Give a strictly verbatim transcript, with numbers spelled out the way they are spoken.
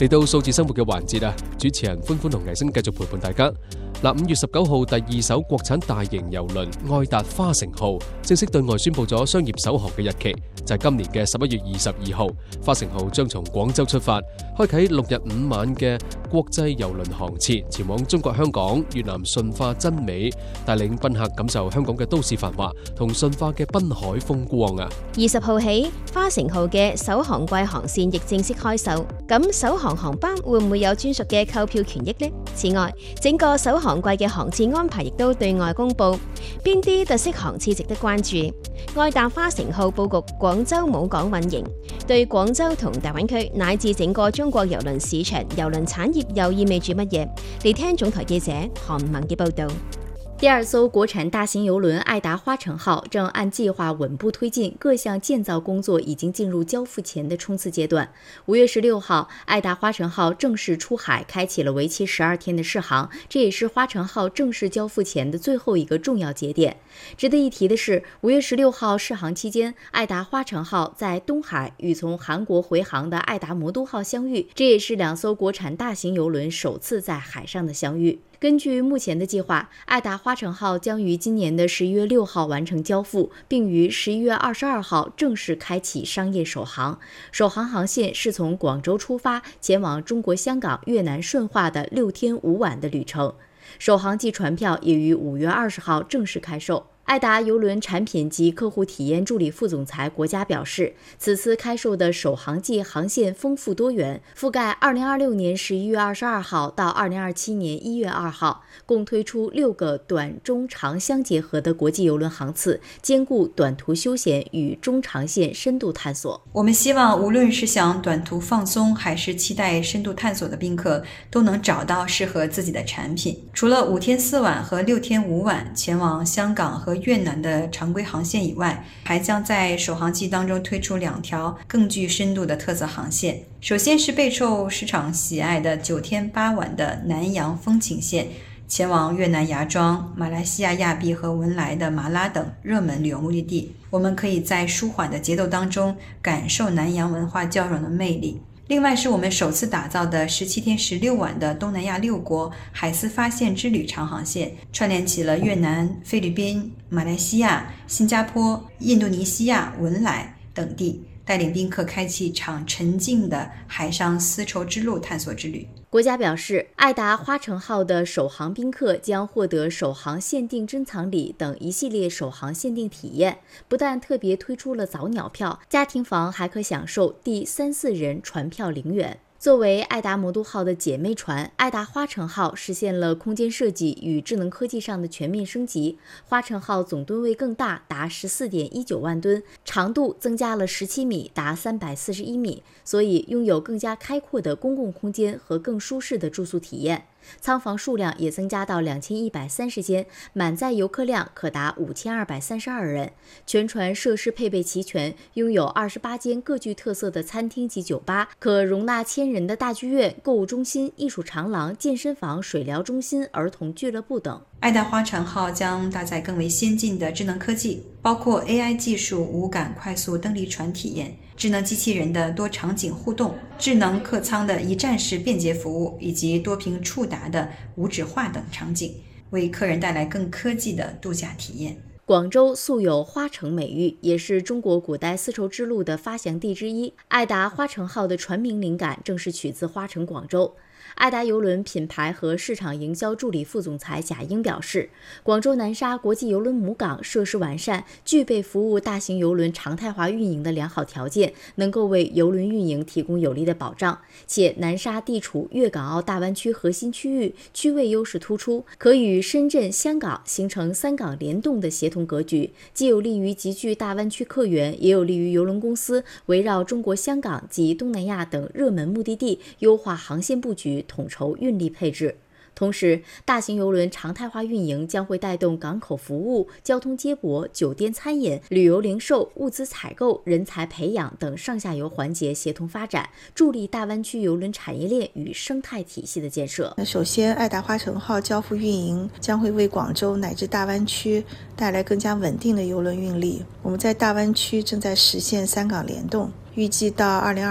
嚟到數字生活嘅環節啊，主持人歡歡同倪星繼續陪伴大家。嗱，五月十九號第二艘國產大型郵輪愛達花城號正式對外宣布咗商業首航嘅日期，就係今年嘅十一月二十二號。花城號將從廣州出發，開啟六日五晚嘅國際郵輪航次，前往中國香港、越南順化真美，帶領賓客感受香港嘅都市繁華同順化嘅濱海風光啊！ 二十號起，花城號嘅首航季航線亦正式開售。咁首航航班會唔會有專屬嘅購票權益呢？此外，整個首航季嘅航次安排亦都對外公布，邊啲特色航次值得關注？愛達花城號佈局廣州母港運營，對廣州同大灣區乃至整個中國郵輪市場、郵輪產業又意味住乜嘢？嚟聽總台記者韓文嘅報道。 第二艘國產大型郵輪愛達花城號正按計劃穩步推進，各項建造工作已經進入交付前的衝刺階段。五月十六號，愛達花城號正式出海，開啟了為期十二天的試航，這也是花城號正式交付前的最後一個重要節點。值得一提的是，五月十六號試航期間，愛達花城號在東海與從韓國回航的愛達魔都號相遇，這也是兩艘國產大型郵輪首次在海上的相遇。根據目前的計劃，愛達花城號將於今年的十一月六號完成交付，並於十一月二十二號正式開啟商業首航。首航航線是從廣州出發，前往中國香港、越南順化的六天五晚的旅程。首航季船票也於五月二十號正式開售。愛達郵輪產品及客戶體驗助理副總裁國家表示，此次開售的首航季航線豐富多元，覆蓋二零二六年十一月二十二號到二零二七年一月二號，共推出六個短、中、長相結合的國際郵輪航次，兼顧短途休閒與中長線深度探索。 我們希望無論是想短途放鬆，還是期待深度探索的賓客，都能找到適合自己的產品。除了五天四晚和六天五晚前往香港和越南的常規航線以外，還將在首航季當中推出兩條更具深度的特色航線。首先是備受市場喜愛的九天八晚的南洋風情線，前往越南芽莊、馬來西亞亞庇和文萊的馬拉等熱門旅遊目的地。我們可以在舒緩的節奏當中感受南洋文化交融的魅力。另外是我們首次打造的十七天十六晚的東南亞六國海絲發現之旅長航線，串聯起了越南、菲律賓、馬來西亞、新加坡、印度尼西亞、文萊等地，帶領賓客開啟一場沉浸的海上絲綢之路探索之旅。 國家表示，愛達花城號的首航賓客將獲得首航限定珍藏禮等一系列首航限定體驗，不但特別推出了早鳥票，家庭房還可享受第三四人船票零元。作為愛達魔都號的姐妹船，愛達花城號實現了空間設計與智能科技上的全面升級。花城號總噸位更大，達十四點一九萬噸，長度增加了十七米，達三百四十一米，所以擁有更加開闊的公共空間和更舒適的住宿體驗。艙房數量也增加到兩千一百三十間，滿載遊客量可達五千二百三十二人。全船設施配備齊全，擁有二十八間各具特色的餐廳及酒吧，可容納千人的大劇院、購物中心、藝術長廊、健身房、水療中心、兒童俱樂部等。 愛達花城號將搭載更為先進的智能科技，包括 A I 技術無感快速登離船體驗、智能機器人的多場景互動、智能客艙的一站式便捷服務以及多屏觸達的無紙化等場景，為客人帶來更科技的度假體驗。 廣州素有花城美譽，也是中國古代絲綢之路的發祥地之一。愛達花城號的船名靈感正是取自花城廣州。愛達郵輪品牌和市場營銷助理副總裁賈英表示，廣州南沙國際郵輪母港設施完善，具備服務大型郵輪常態化運營的良好條件，能夠為郵輪運營提供有力的保障。且南沙地處粵港澳大灣區核心區域，區位優勢突出，可與深圳、香港形成三港聯動的協同格局，既有利於集聚大灣區客源，也有利於郵輪公司圍繞中國香港及東南亞等熱門目的地優化航線佈局，統籌運力配置。同時，大型郵輪常態化運營將會帶動港口服務、交通接駁、酒店餐飲、旅遊零售、物資採購、人才培養等上下游環節協同發展，助力大灣區郵輪產業鏈與生態體系的建設。 首先，愛達花城號交付運營將會為廣州乃至大灣區帶來更加穩定的郵輪運力。我們在大灣區正在實現三港聯動，預計到二零二